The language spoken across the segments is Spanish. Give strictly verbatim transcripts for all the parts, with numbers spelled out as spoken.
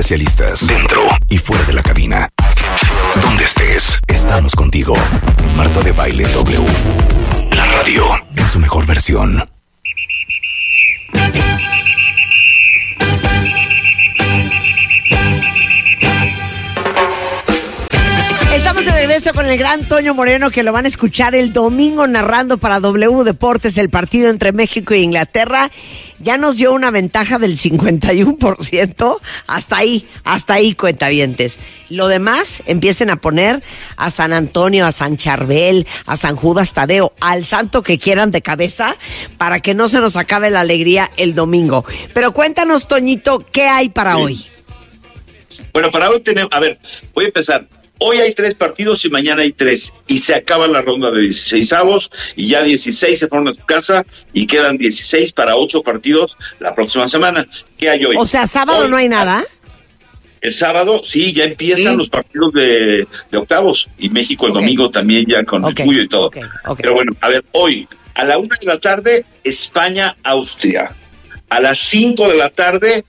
especialistas, dentro y fuera de la cabina. Donde estés, estamos contigo. Marta de Baile W. La radio en su mejor versión. Estamos de regreso con el gran Toño Moreno, que lo van a escuchar el domingo narrando para W Deportes el partido entre México e Inglaterra. Ya nos dio una ventaja del cincuenta y uno por ciento. Hasta ahí, hasta ahí, cuentavientes. Lo demás, empiecen a poner a San Antonio, a San Charbel, a San Judas Tadeo, al santo que quieran de cabeza, para que no se nos acabe la alegría el domingo. Pero cuéntanos, Toñito, ¿qué hay para sí. hoy? Bueno, para hoy tenemos, a ver, voy a empezar. Hoy hay tres partidos y mañana hay tres. Y se acaba la ronda de dieciseisavos y ya dieciséis se fueron a su casa y quedan dieciséis para ocho partidos la próxima semana. ¿Qué hay hoy? O sea, ¿sábado hoy, no hay nada? El sábado, sí, ya empiezan ¿Sí? los partidos de, de octavos. Y México el okay. domingo también ya con okay. el suyo y todo. Okay. Okay. Pero bueno, a ver, hoy a la una de la tarde, España-Austria. A las cinco de la tarde,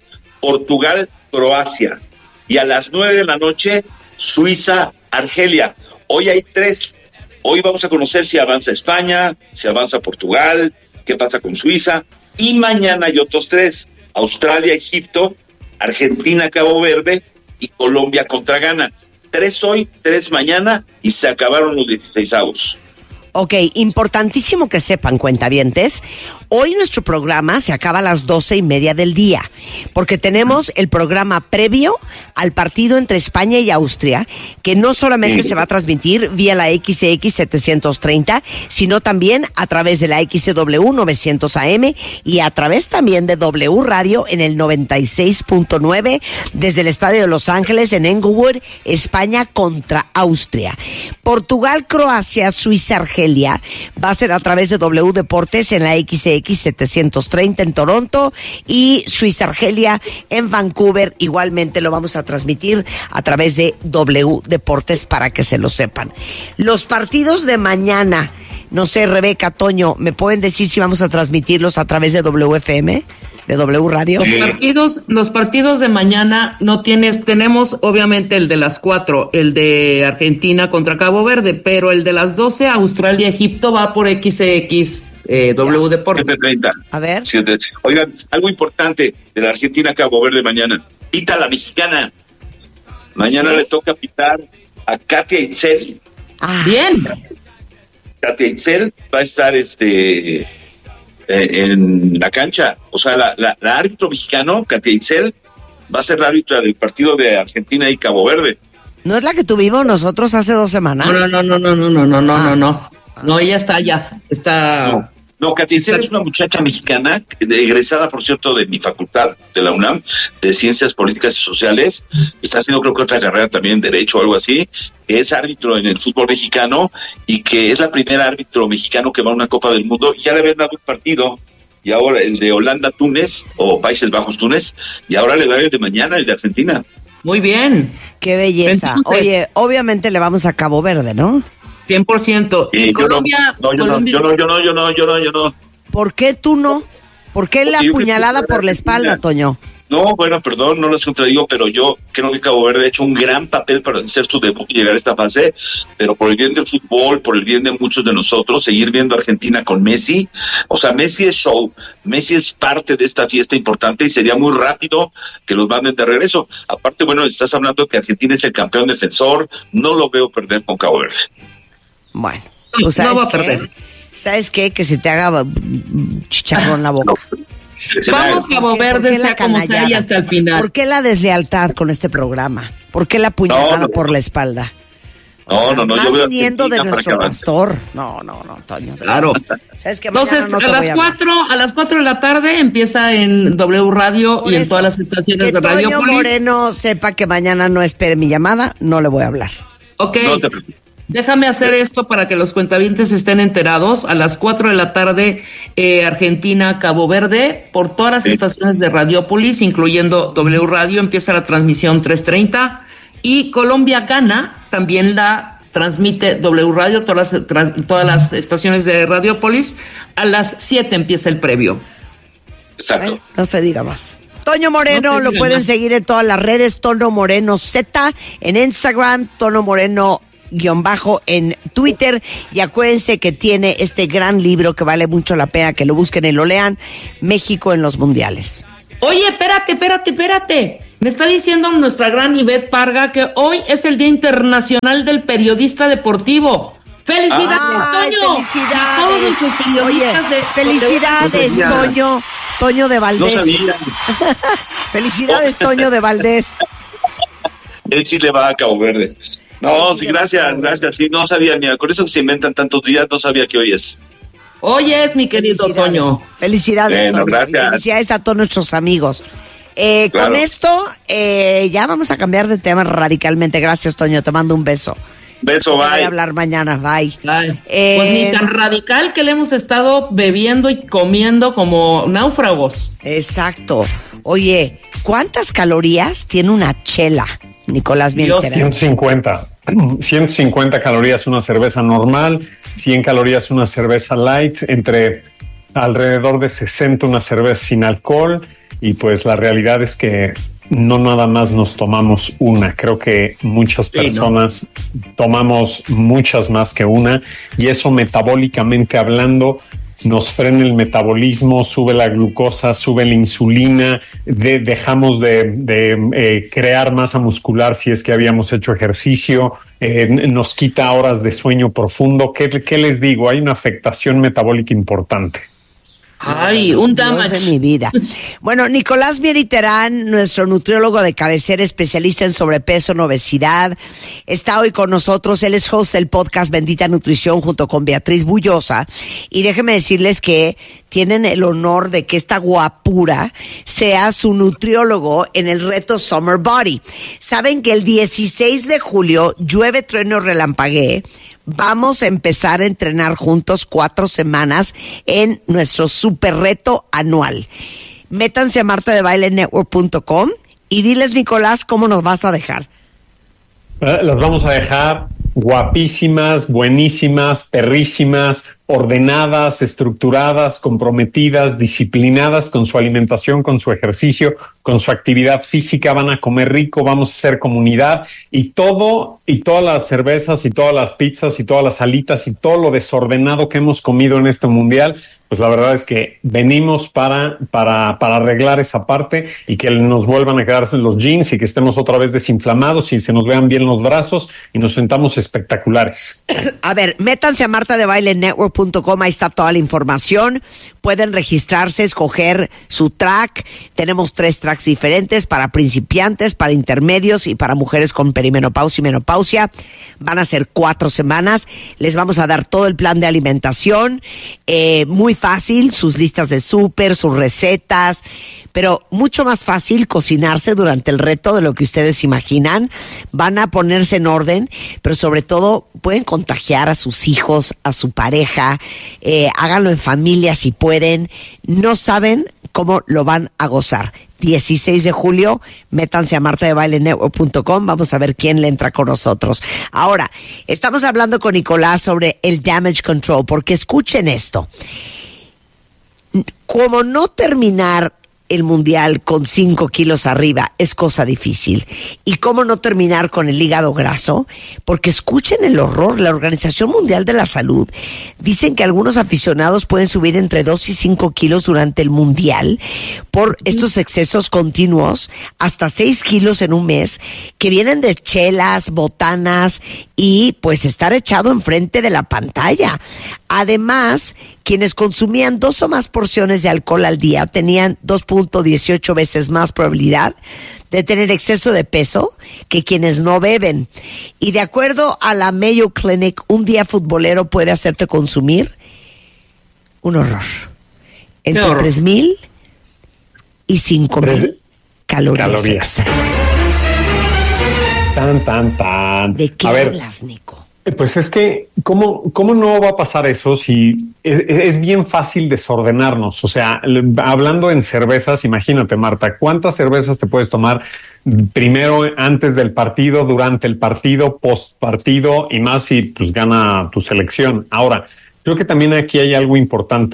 Portugal-Croacia. Y a las nueve de la noche, Suiza, Argelia. Hoy hay tres. Hoy vamos a conocer si avanza España, si avanza Portugal, qué pasa con Suiza. Y mañana hay otros tres. Australia, Egipto, Argentina, Cabo Verde y Colombia contra Ghana. Tres hoy, tres mañana y se acabaron los dieciseisavos. Ok, importantísimo que sepan, cuentavientes, hoy nuestro programa se acaba a las doce y media del día, porque tenemos el programa previo al partido entre España y Austria, que no solamente sí. se va a transmitir vía la X X setecientos treinta, sino también a través de la X W novecientos A M y a través también de W Radio en el noventa y seis punto nueve desde el Estadio de Los Ángeles en Englewood, España contra Austria. Portugal, Croacia, Suiza, Argelia va a ser a través de W Deportes en la X X setecientos treinta en Toronto y Suiza Argelia en Vancouver. Igualmente lo vamos a transmitir a través de W Deportes para que se lo sepan. Los partidos de mañana, no sé, Rebeca, Toño, ¿me pueden decir si vamos a transmitirlos a través de W F M? ¿De W Radio? Los partidos, los partidos de mañana no tienes, tenemos obviamente el de las cuatro, el de Argentina contra Cabo Verde, pero el de las doce, Australia, Egipto, va por X X eh, W ya. Deportes. A ver. Oigan, algo importante de la Argentina Cabo Verde mañana. Pita la mexicana. Mañana ¿Sí? le toca pitar a Katia Itzel. Ah, bien. Katia Itzel va a estar este en la cancha, o sea, la, la, la árbitro mexicano, Katia Itzel, va a ser la árbitra del partido de Argentina y Cabo Verde. ¿No es la que tuvimos nosotros hace dos semanas? No, no, no, no, no, no, no, no, ah. no, no. No, ella está allá, está... No, no Katia Itzel está... es una muchacha mexicana, egresada, por cierto, de mi facultad, de la UNAM, de Ciencias Políticas y Sociales, está haciendo creo que otra carrera también, Derecho o algo así, es árbitro en el fútbol mexicano y que es la primera árbitro mexicano que va a una Copa del Mundo. Ya le habían dado un partido y ahora el de Holanda-Túnez o Países Bajos-Túnez y ahora le da el de mañana, el de Argentina. Muy bien. Qué belleza. Entonces, oye, obviamente le vamos a Cabo Verde, ¿no? cien por ciento. Y Colombia... No, yo no, yo no, yo no, yo no, yo no, yo no. ¿Por qué tú no? ¿Por qué la puñalada por la espalda, Toño? No, bueno, perdón, no las contradigo, pero yo creo que Cabo Verde ha hecho un gran papel para hacer su debut y llegar a esta fase, pero por el bien del fútbol, por el bien de muchos de nosotros, seguir viendo a Argentina con Messi, o sea, Messi es show, Messi es parte de esta fiesta importante y sería muy rápido que los manden de regreso. Aparte, bueno, estás hablando que Argentina es el campeón defensor, no lo veo perder con Cabo Verde. Bueno, pues ¿sabes no va a qué? perder. ¿Sabes qué? Que se te haga chicharrón en la boca. No. Vamos Cabo Verde, sea como sea, y hasta el final. ¿Por qué la deslealtad con este programa? ¿Por qué la puñalada no, no, por la espalda? O no, sea, no, no, más yo veo viniendo de Argentina nuestro pastor. No, no, no, Toño. Claro. ¿Sabes qué? Entonces, no a las cuatro, a las cuatro de la tarde empieza en W Radio por y eso, en todas las estaciones que de Radio Toño Moreno sepa que mañana no espere mi llamada, no le voy a hablar. Ok. No te... Déjame hacer esto para que los cuentavientes estén enterados. A las cuatro de la tarde, eh, Argentina, Cabo Verde, por todas las sí. estaciones de Radiopolis, incluyendo W Radio, empieza la transmisión tres treinta. Y Colombia Ghana también la transmite W Radio, todas las, tras, todas las estaciones de Radiopolis. A las siete empieza el previo. Exacto. Ay, no se diga más. Toño Moreno, no lo pueden más. Seguir en todas las redes, Tono Moreno Z, en Instagram, Tono Moreno guión bajo en Twitter, y acuérdense que tiene este gran libro que vale mucho la pena que lo busquen y lo lean, México en los Mundiales. Oye, espérate, espérate, espérate. Me está diciendo nuestra gran Ivette Parga que hoy es el Día Internacional del Periodista Deportivo. ¡Felicidades, Ay, Toño! ¡Felicidades! A todos nuestros periodistas. Oye, de ¡felicidades, de... Toño! Toño de Valdés. No sabía. ¡Felicidades, Toño de Valdés! Él sí le va a Cabo Verde. No, sí, gracias, gracias. Sí, no sabía, mira, con eso que se inventan tantos días, no sabía que hoy es. Hoy es, mi querido Toño. Felicidades, bueno, Toño. Gracias. Felicidades a todos nuestros amigos. Eh, claro. Con esto, eh, ya vamos a cambiar de tema radicalmente. Gracias, Toño. Te mando un beso. Beso, bye. Voy a hablar mañana, bye. bye. Eh, pues ni tan radical que le hemos estado bebiendo y comiendo como náufragos. Exacto. Oye, ¿cuántas calorías tiene una chela, Nicolás Mielterán? ciento cincuenta. ciento cincuenta calorías una cerveza normal, cien calorías una cerveza light, entre alrededor de sesenta una cerveza sin alcohol, y pues la realidad es que no nada más nos tomamos una, creo que muchas personas sí, ¿no? tomamos muchas más que una, y eso metabólicamente hablando nos frena el metabolismo, sube la glucosa, sube la insulina, de, dejamos de, de eh, crear masa muscular si es que habíamos hecho ejercicio, eh, nos quita horas de sueño profundo. ¿Qué, qué les digo? Hay una afectación metabólica importante. Ay, un damage de mi vida. Bueno, Nicolás Mielterán, nuestro nutriólogo de cabecera, especialista en sobrepeso, en obesidad, está hoy con nosotros. Él es host del podcast Bendita Nutrición junto con Beatriz Bullosa. Y déjenme decirles que tienen el honor de que esta guapura sea su nutriólogo en el reto Summer Body. Saben que el dieciséis de julio, llueve, trueno, relampaguee, vamos a empezar a entrenar juntos cuatro semanas en nuestro super reto anual. Métanse a marta de baile network punto com y diles, Nicolás, cómo nos vas a dejar. Eh, las vamos a dejar guapísimas, buenísimas, perrísimas, ordenadas, estructuradas, comprometidas, disciplinadas con su alimentación, con su ejercicio, con su actividad física. Van a comer rico, vamos a hacer comunidad, y todo, y todas las cervezas y todas las pizzas y todas las alitas y todo lo desordenado que hemos comido en este mundial, pues la verdad es que venimos para, para, para arreglar esa parte y que nos vuelvan a quedarse los jeans y que estemos otra vez desinflamados y se nos vean bien los brazos y nos sentamos espectaculares. A ver, métanse a marta de baile network punto com, ahí está toda la información. Pueden registrarse, escoger su track. Tenemos tres tracks diferentes para principiantes, para intermedios y para mujeres con perimenopausia y menopausia. Van a ser cuatro semanas. Les vamos a dar todo el plan de alimentación, eh, muy fácil, sus listas de súper, sus recetas, pero mucho más fácil cocinarse durante el reto de lo que ustedes imaginan. Van a ponerse en orden, pero sobre todo pueden contagiar a sus hijos, a su pareja, eh, háganlo en familia si pueden. No saben cómo lo van a gozar. dieciséis de julio, métanse a marta de baile network punto com, vamos a ver quién le entra con nosotros. Ahora, estamos hablando con Nicolás sobre el damage control, porque escuchen esto. Como no terminar el mundial con cinco kilos arriba es cosa difícil. ¿Y cómo no terminar con el hígado graso? Porque escuchen el horror. La Organización Mundial de la Salud dicen que algunos aficionados pueden subir entre dos y cinco kilos durante el mundial por estos excesos continuos, hasta seis kilos en un mes, que vienen de chelas, botanas y pues estar echado enfrente de la pantalla. Además, quienes consumían dos o más porciones de alcohol al día tenían dos punto dieciocho veces más probabilidad de tener exceso de peso que quienes no beben. Y de acuerdo a la Mayo Clinic, un día futbolero puede hacerte consumir un horror. Entre tres mil y cinco mil calorías, calorías extras. Tan, tan, tan. ¿De qué a hablas, ver, Nico? Pues es que, ¿cómo, cómo no va a pasar eso si es, es bien fácil desordenarnos? O sea, hablando en cervezas, imagínate, Marta, ¿cuántas cervezas te puedes tomar primero antes del partido, durante el partido, post partido y más si pues gana tu selección? Ahora, creo que también aquí hay algo importante.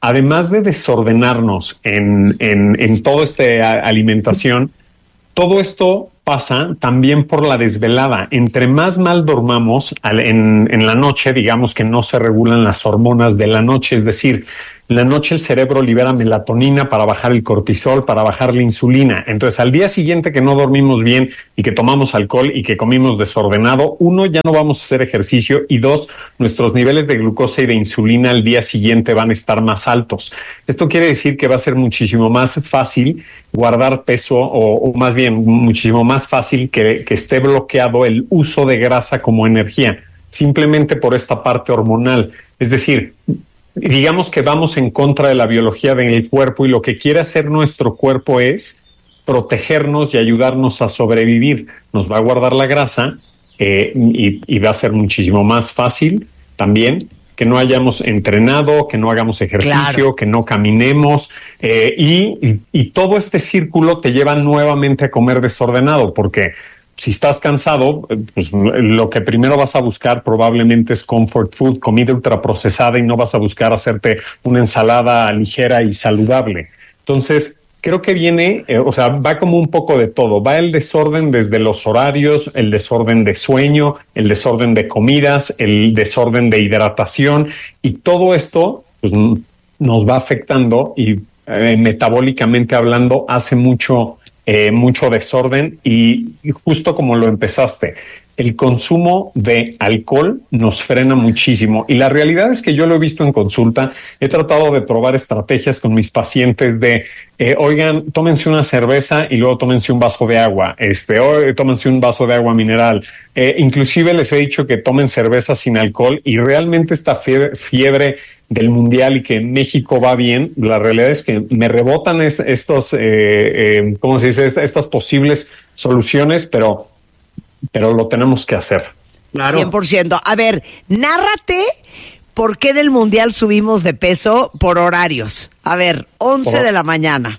además de desordenarnos en, en, en toda esta alimentación, todo esto pasa también por la desvelada. Entre más mal dormamos en, en la noche, digamos que no se regulan las hormonas de la noche, es decir, en la noche el cerebro libera melatonina para bajar el cortisol, para bajar la insulina. Entonces, al día siguiente que no dormimos bien y que tomamos alcohol y que comimos desordenado, uno, ya no vamos a hacer ejercicio y dos, nuestros niveles de glucosa y de insulina al día siguiente van a estar más altos. Esto quiere decir que va a ser muchísimo más fácil guardar peso o, o más bien muchísimo más fácil que, que esté bloqueado el uso de grasa como energía, simplemente por esta parte hormonal. Es decir, digamos que vamos en contra de la biología del cuerpo y lo que quiere hacer nuestro cuerpo es protegernos y ayudarnos a sobrevivir. Nos va a guardar la grasa eh, y, y va a ser muchísimo más fácil también que no hayamos entrenado, que no hagamos ejercicio, claro, que no caminemos eh, y, y, y todo este círculo te lleva nuevamente a comer desordenado, porque si estás cansado, pues lo que primero vas a buscar probablemente es comfort food, comida ultraprocesada, y no vas a buscar hacerte una ensalada ligera y saludable. Entonces, creo que viene, eh, o sea, va como un poco de todo. Va el desorden desde los horarios, el desorden de sueño, el desorden de comidas, el desorden de hidratación, y todo esto pues, nos va afectando y eh, metabólicamente hablando hace mucho Eh, mucho desorden y, y justo como lo empezaste, el consumo de alcohol nos frena muchísimo y la realidad es que yo lo he visto en consulta. He tratado de probar estrategias con mis pacientes de eh, oigan, tómense una cerveza y luego tómense un vaso de agua, este, o tómense un vaso de agua mineral, eh, inclusive les he dicho que tomen cerveza sin alcohol y realmente esta fiebre, fiebre del mundial y que en México va bien, la realidad es que me rebotan es, estos, eh, eh, ¿cómo se dice? Estas posibles soluciones, pero, pero lo tenemos que hacer. Claro. cien por ciento. A ver, nárrate por qué del mundial subimos de peso por horarios. A ver, once por... de la mañana.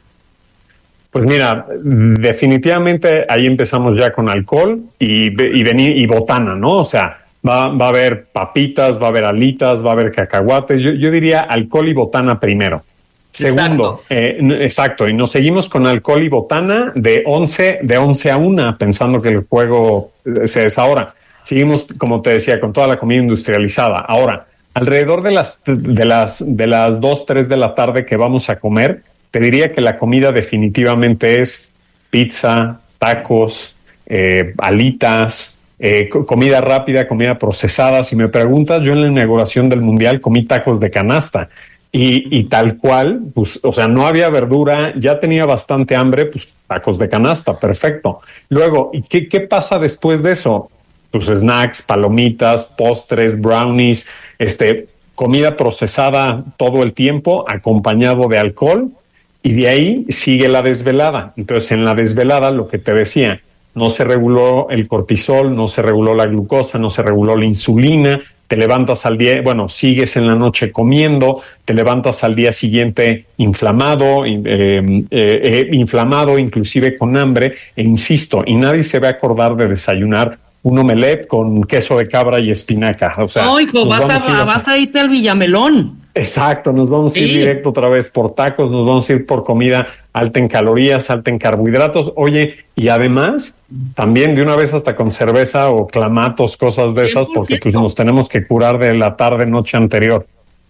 Pues mira, definitivamente ahí empezamos ya con alcohol y, y, venir, y botana, ¿no? O sea, Va, va a haber papitas, va a haber alitas, va a haber cacahuates. Yo, yo diría alcohol y botana primero. Segundo, exacto. Eh, exacto, y nos seguimos con alcohol y botana de once, de once a una, pensando que el juego se es ahora. Seguimos, como te decía, con toda la comida industrializada. Ahora, alrededor de las, de las, de las dos, tres de la tarde que vamos a comer, te diría que la comida definitivamente es pizza, tacos, eh, alitas, Eh, comida rápida, comida procesada. Si me preguntas, yo en la inauguración del Mundial comí tacos de canasta y, y tal cual, pues, o sea, no había verdura, ya tenía bastante hambre, pues tacos de canasta, perfecto. Luego, ¿y qué, qué pasa después de eso? Pues snacks, palomitas, postres, brownies, este, comida procesada todo el tiempo, acompañado de alcohol, y de ahí sigue la desvelada. Entonces, en la desvelada, lo que te decía, no se reguló el cortisol, no se reguló la glucosa, no se reguló la insulina, te levantas al día, bueno, sigues en la noche comiendo, te levantas al día siguiente inflamado, eh, eh, eh, inflamado, inclusive con hambre, e insisto, y nadie se va a acordar de desayunar un omelette con queso de cabra y espinaca. O sea, no, hijo, vas a, a, vas a irte al Villamelón. Exacto, nos vamos sí. a ir directo otra vez por tacos, nos vamos a ir por comida alta en calorías, alta en carbohidratos. Oye, y además, también de una vez hasta con cerveza o clamatos, cosas de esas, porque pues nos tenemos que curar de la tarde, noche anterior.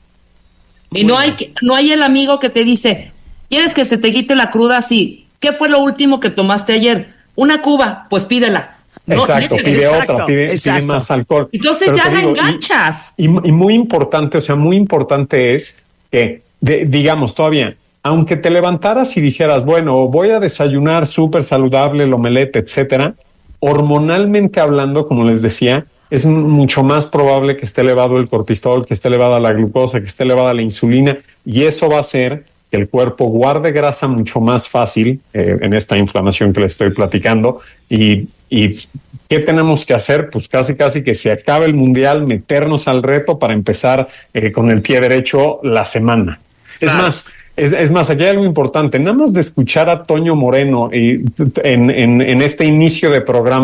Y no hay, no hay el amigo que te dice, ¿quieres que se te quite la cruda? Sí. ¿Qué fue lo último que tomaste ayer? Una cuba, pues pídela. No, exacto, pide exacto, otra, pide, pide más alcohol. Entonces pero ya la digo, enganchas. Y, y, y muy importante, o sea, muy importante es que, de, digamos, todavía, aunque te levantaras y dijeras, bueno, voy a desayunar súper saludable, el omelette, etcétera, hormonalmente hablando, como les decía, es mucho más probable que esté elevado el cortisol, que esté elevada la glucosa, que esté elevada la insulina, y eso va a hacer que el cuerpo guarde grasa mucho más fácil eh, en esta inflamación que le estoy platicando. Y, y ¿qué tenemos que hacer? Pues casi casi que se acabe el mundial, meternos al reto para empezar eh, con el pie derecho la semana. Claro. Es más, es, es más, aquí hay algo importante. Nada más de escuchar a Toño Moreno y en, en, en este inicio de programa,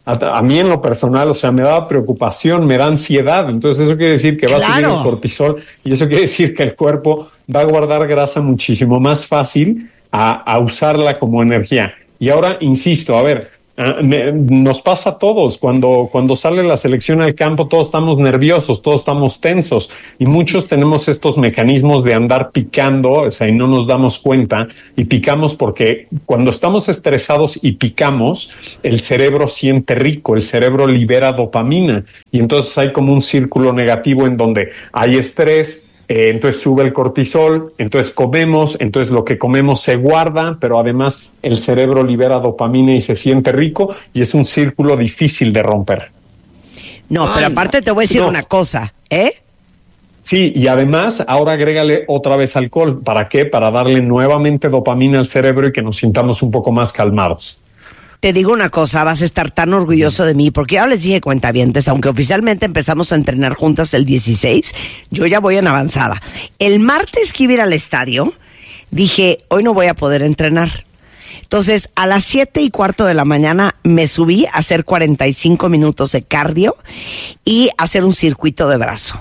A, a mí en lo personal, o sea, me da preocupación, me da ansiedad. Entonces eso quiere decir que va claro. a subir el cortisol y eso quiere decir que el cuerpo va a guardar grasa muchísimo más fácil a, a usarla como energía. Y ahora, insisto, a ver, uh, me, nos pasa a todos. Cuando, cuando sale la selección al campo, todos estamos nerviosos, todos estamos tensos y muchos tenemos estos mecanismos de andar picando, o sea, y no nos damos cuenta y picamos porque cuando estamos estresados y picamos, el cerebro siente rico, el cerebro libera dopamina y entonces hay como un círculo negativo en donde hay estrés. Eh, entonces sube el cortisol, entonces comemos, entonces lo que comemos se guarda, pero además el cerebro libera dopamina y se siente rico y es un círculo difícil de romper. No, pero aparte te voy a decir no. una cosa, ¿eh? Sí, y además ahora agrégale otra vez alcohol. ¿Para qué? Para darle nuevamente dopamina al cerebro y que nos sintamos un poco más calmados. Te digo una cosa, vas a estar tan orgulloso de mí, porque ya les dije, cuentavientes, aunque oficialmente empezamos a entrenar juntas el dieciséis, yo ya voy en avanzada. El martes que iba a ir al estadio, dije, hoy no voy a poder entrenar. Entonces, a las siete y cuarto de la mañana me subí a hacer cuarenta y cinco minutos de cardio y hacer un circuito de brazo.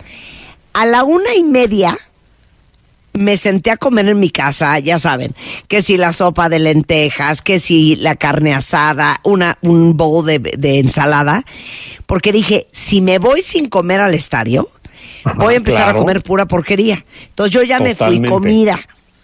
A la una y media me senté a comer en mi casa, ya saben, que si la sopa de lentejas, que si la carne asada, una, un bowl de, de ensalada, porque dije, si me voy sin comer al estadio, Ajá, voy a empezar claro. a comer pura porquería. Entonces yo ya Totalmente. me fui comida.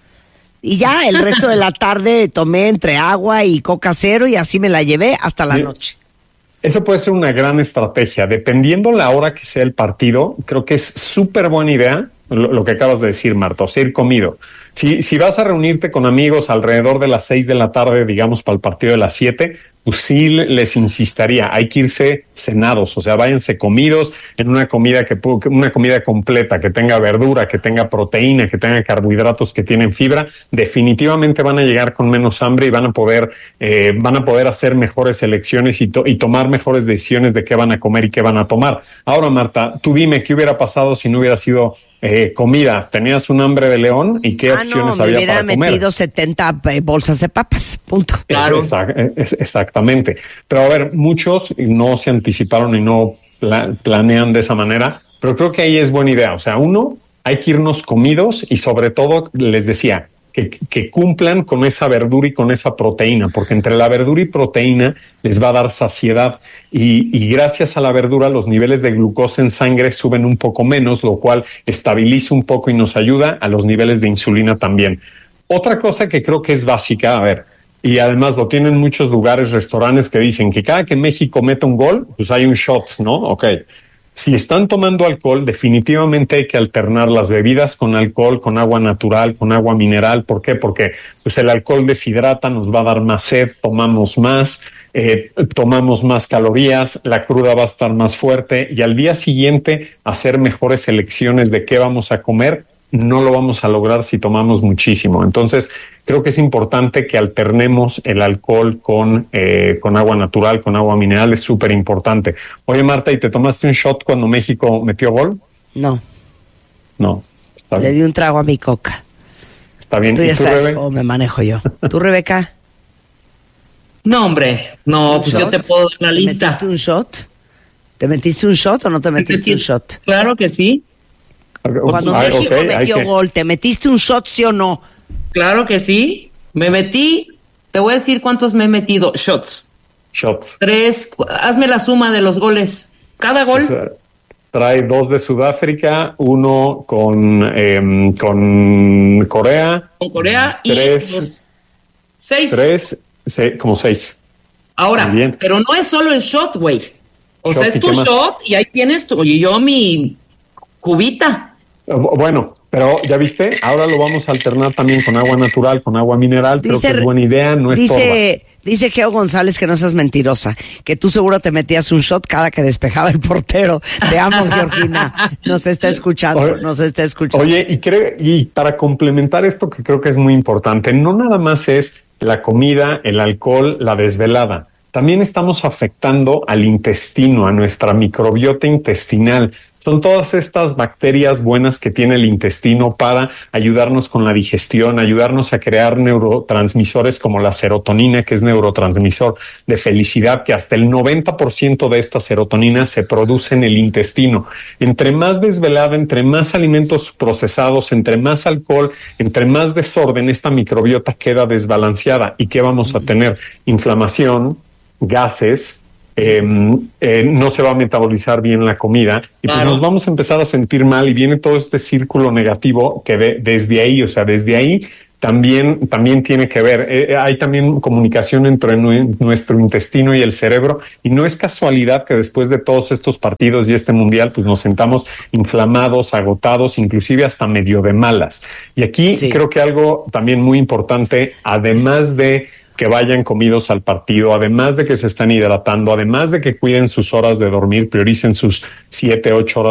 Y ya el resto de la tarde tomé entre agua y coca cero y así me la llevé hasta la Bien. noche. Eso puede ser una gran estrategia. Dependiendo la hora que sea el partido, creo que es súper buena idea lo, lo que acabas de decir, Marta, o sea, ir comido. Si, si vas a reunirte con amigos alrededor de las seis de la tarde, digamos, para el partido de las siete, pues sí les insistiría, hay que irse cenados, o sea, váyanse comidos en una comida que una comida completa, que tenga verdura, que tenga proteína, que tenga carbohidratos, que tienen fibra. Definitivamente van a llegar con menos hambre y van a poder eh, van a poder hacer mejores elecciones y, to- y tomar mejores decisiones de qué van a comer y qué van a tomar. Ahora, Marta, tú dime qué hubiera pasado si no hubiera sido eh, comida. ¿Tenías un hambre de león y qué ah, opciones no, había para comer? Me hubiera metido setenta bolsas de papas, punto. Claro. Exact- es, exactamente. Pero a ver, muchos no se anticiparon y no pla- planean de esa manera, pero creo que ahí es buena idea. O sea, uno, hay que irnos comidos y sobre todo, les decía, que, que cumplan con esa verdura y con esa proteína, porque entre la verdura y proteína les va a dar saciedad y, y gracias a la verdura los niveles de glucosa en sangre suben un poco menos, lo cual estabiliza un poco y nos ayuda a los niveles de insulina también. Otra cosa que creo que es básica, a ver, y además lo tienen muchos lugares, restaurantes que dicen que cada que México mete un gol, pues hay un shot, ¿no? Ok. Si están tomando alcohol, definitivamente hay que alternar las bebidas con alcohol, con agua natural, con agua mineral. ¿Por qué? Porque pues el alcohol deshidrata, nos va a dar más sed, tomamos más, eh, tomamos más calorías, la cruda va a estar más fuerte y al día siguiente hacer mejores elecciones de qué vamos a comer no lo vamos a lograr si tomamos muchísimo. Entonces, creo que es importante que alternemos el alcohol con, eh, con agua natural, con agua mineral, es súper importante. Oye, Marta, ¿y te tomaste un shot cuando México metió gol? No. No. Está bien. Le di un trago a mi coca. Está bien. Tú ya ¿Y tú, sabes Rebe? cómo me manejo yo. ¿Tú, Rebeca? No, hombre. No, pues shot? yo te puedo dar la lista. ¿Te metiste un shot? ¿Te metiste un shot o no te metiste ¿Metí? un shot? Claro que sí. Cuando Ay, México okay, metió que... gol, ¿te metiste un shot, sí o no? Claro que sí. Me metí, te voy a decir cuántos me he metido. Shots. Shots. Tres, hazme la suma de los goles. Cada gol. O sea, trae dos de Sudáfrica, uno con, eh, con Corea. Con Corea y tres, dos, seis. Tres, seis, como seis. Ahora, pero no es solo el shot, güey. O shot, sea, es tu shot y ahí tienes tu, y yo mi cubita. Bueno, pero ya viste, ahora lo vamos a alternar también con agua natural, con agua mineral. Dice, creo que es buena idea, no es dice, dice Geo González que no seas mentirosa, que tú seguro te metías un shot cada que despejaba el portero. Te amo, Georgina. Nos está escuchando, oye, nos está escuchando. Oye, y, creo, y para complementar esto que creo que es muy importante, no nada más es la comida, el alcohol, la desvelada. También estamos afectando al intestino, a nuestra microbiota intestinal. son todas estas bacterias buenas que tiene el intestino para ayudarnos con la digestión, ayudarnos a crear neurotransmisores como la serotonina, que es neurotransmisor de felicidad, que hasta el noventa por ciento de esta serotonina se produce en el intestino. Entre más desvelada, entre más alimentos procesados, entre más alcohol, entre más desorden, esta microbiota queda desbalanceada. ¿Y qué vamos a tener? Inflamación, gases, Eh, eh, no se va a metabolizar bien la comida y pues claro. nos vamos a empezar a sentir mal y viene todo este círculo negativo que de, desde ahí, o sea, desde ahí también, también tiene que ver. Eh, hay también comunicación entre nu- nuestro intestino y el cerebro y no es casualidad que después de todos estos partidos y este mundial pues nos sentamos inflamados, agotados, inclusive hasta medio de malas. Y aquí sí. creo que algo también muy importante, además de que vayan comidos al partido, además de que se están hidratando, además de que cuiden sus horas de dormir, prioricen sus siete, ocho horas